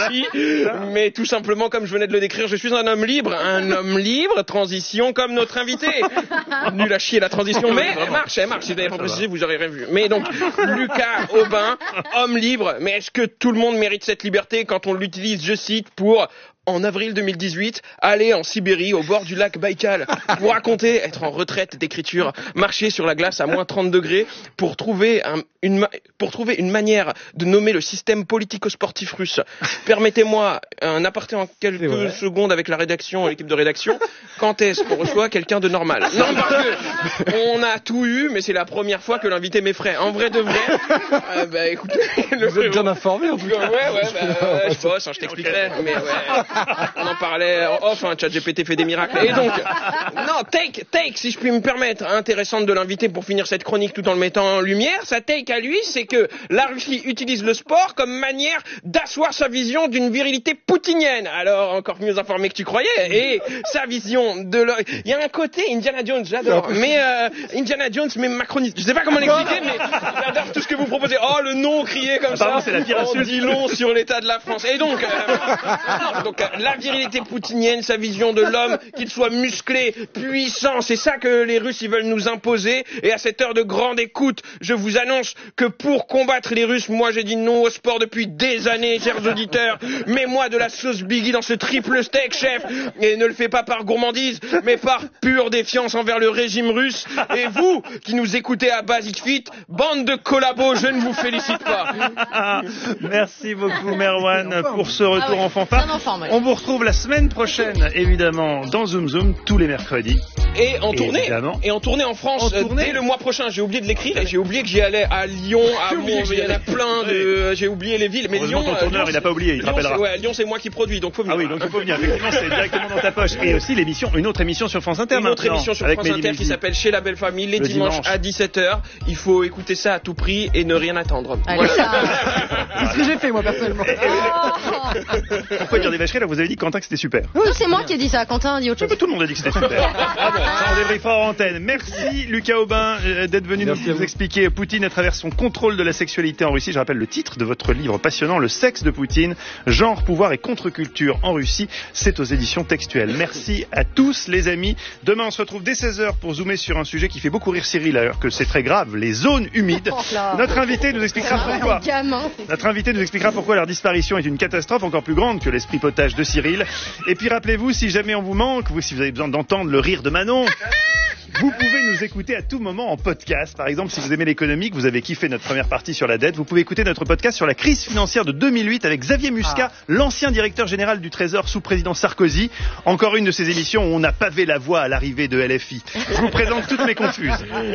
réussi, mais tout simplement, comme je venais de le décrire, je suis un homme libre, transition comme notre invité. Nul à chier la transition, mais elle marche, si vous n'avez pas précisé, vous aurez rien vu. Mais donc, Lucas Aubin, homme libre, mais est-ce que tout le monde mérite cette liberté quand on l'utilise, je cite, pour... En avril 2018, aller en Sibérie, au bord du lac Baïkal, pour raconter être en retraite d'écriture, marcher sur la glace à moins 30 degrés, pour trouver une manière de nommer le système politico-sportif russe. Permettez-moi un aparté en quelques secondes avec la rédaction, l'équipe de rédaction. Quand est-ce qu'on reçoit quelqu'un de normal? Non, parce que on a tout eu, mais c'est la première fois que l'invité m'effraie. En vrai de vrai, écoutez, vous êtes bien informé en tout cas. Je bosse, je t'expliquerai, mais ouais. On en parlait en off, ChatGPT fait des miracles. Et donc, non, take, si je puis me permettre, intéressante de l'inviter pour finir cette chronique tout en le mettant en lumière. Sa take à lui, c'est que la Russie utilise le sport comme manière d'asseoir sa vision d'une virilité poutinienne. Alors, encore mieux informé que tu croyais. Et sa vision de... Il y a un côté Indiana Jones, j'adore. Mais Indiana Jones, mais macroniste. Je sais pas comment l'expliquer, mais j'adore tout ce que vous proposez. Oh, le nom crié comme ça. C'est la pire on dit long sur l'état de la France. Et donc la virilité poutinienne, sa vision de l'homme, qu'il soit musclé, puissant, c'est ça que les Russes ils veulent nous imposer. Et à cette heure de grande écoute, je vous annonce que pour combattre les Russes, moi j'ai dit non au sport depuis des années, chers auditeurs. Mets-moi de la sauce Biggie dans ce triple steak, chef. Et ne le fais pas par gourmandise, mais par pure défiance envers le régime russe. Et vous, qui nous écoutez à Basic Fit, bande de collabos, je ne vous félicite pas. Merci beaucoup Merwan pour ce retour en fanfare. On vous retrouve la semaine prochaine, évidemment, dans Zoom Zoom, tous les mercredis. Et en tournée en France dès le mois prochain. J'ai oublié de l'écrire et j'ai oublié que j'y allais à Lyon, à Mont, il y en a plein de... J'ai oublié les villes. Mais Lyon, ton tourneur, il n'a pas oublié, il te rappellera. Lyon, c'est moi qui produis, donc faut venir. Ah oui, donc il faut venir. Effectivement, c'est directement dans ta poche. Et aussi une autre émission sur France Inter. Une autre émission sur France Inter qui s'appelle Chez la belle famille, les dimanches à 17h. Il faut écouter ça à tout prix et ne rien attendre. Allez, c'est ce que j'ai fait moi personnellement. Pourquoi dire des vacheries là? Vous avez dit Quentin que c'était super. Non, c'est moi qui ai dit ça. Quentin a dit autre chose. Tout le monde a dit que c'était super. Ça, on débriefe fort en antenne. Merci Lucas Aubin d'être venu nous expliquer Poutine à travers son contrôle de la sexualité en Russie. Je rappelle le titre de votre livre passionnant, Le sexe de Poutine, genre, pouvoir et contre-culture en Russie. C'est aux éditions Textuelles. Merci à tous les amis. Demain on se retrouve dès 16h pour zoomer sur un sujet qui fait beaucoup rire Cyril alors que c'est très grave, les zones humides. Notre invité nous expliquera pourquoi leur disparition est une catastrophe encore plus grande que l'esprit potage de Cyril. Et puis rappelez-vous, si jamais on vous manque, si vous avez besoin d'entendre le rire de Manon, vous pouvez nous écouter à tout moment en podcast. Par exemple, si vous aimez l'économie, que vous avez kiffé notre première partie sur la dette, vous pouvez écouter notre podcast sur la crise financière de 2008 avec Xavier Muscat, l'ancien directeur général du Trésor sous président Sarkozy. Encore une de ces émissions où on a pavé la voie à l'arrivée de LFI. Je vous présente toutes mes confuses.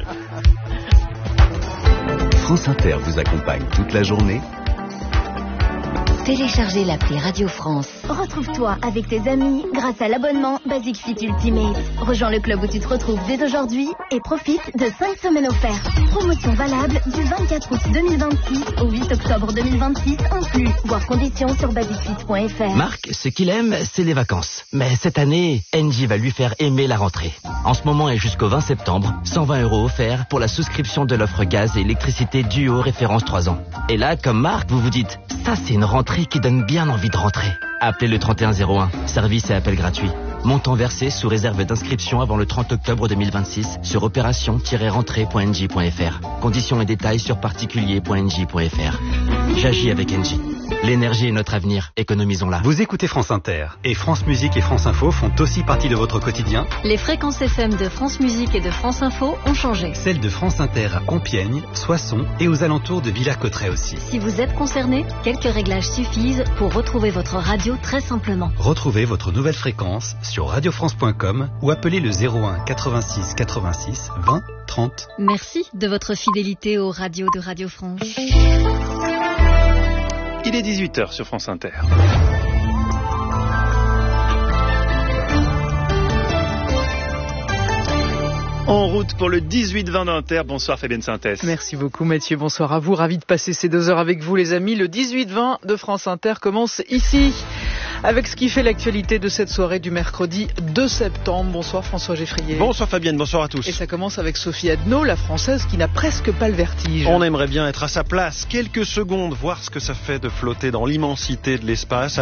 France Inter vous accompagne toute la journée. Téléchargez l'appli Radio France. Retrouve-toi avec tes amis grâce à l'abonnement Basic Fit Ultimate. Rejoins le club où tu te retrouves dès aujourd'hui et profite de 5 semaines offertes. Promotion valable du 24 août 2026 au 8 octobre 2026 inclus. Voir conditions sur basicfit.fr. Marc, ce qu'il aime, c'est les vacances. Mais cette année, Engie va lui faire aimer la rentrée. En ce moment et jusqu'au 20 septembre, 120 € offerts pour la souscription de l'offre gaz et électricité Duo référence 3 ans. Et là, comme Marc, vous vous dites, ça c'est une rentrée qui donne bien envie de rentrer. Appelez le 3101, service et appel gratuit. Montant versé sous réserve d'inscription avant le 30 octobre 2026 sur opération-rentrée.engie.fr. Conditions et détails sur particulier.engie.fr. J'agis avec Engie. L'énergie est notre avenir, économisons-la. Vous écoutez France Inter et France Musique et France Info font aussi partie de votre quotidien. Les fréquences FM de France Musique et de France Info ont changé. Celles de France Inter à Compiègne, Soissons et aux alentours de Villers-Cotterêts aussi. Si vous êtes concerné, quelques réglages suffisent pour retrouver votre radio très simplement. Retrouvez votre nouvelle fréquence sur radiofrance.com ou appelez le 01 86 86 20 30. Merci de votre fidélité aux radios de Radio France. Il est 18h sur France Inter. En route pour le 18-20 d'Inter. Bonsoir Fabienne Synthèse. Merci beaucoup Mathieu, bonsoir à vous. Ravi de passer ces 2 heures avec vous les amis. Le 18-20 de France Inter commence ici avec ce qui fait l'actualité de cette soirée du mercredi 2 septembre. Bonsoir François Geffrier. Bonsoir Fabienne, bonsoir à tous. Et ça commence avec Sophie Adno, la française qui n'a presque pas le vertige. On aimerait bien être à sa place quelques secondes, voir ce que ça fait de flotter dans l'immensité de l'espace.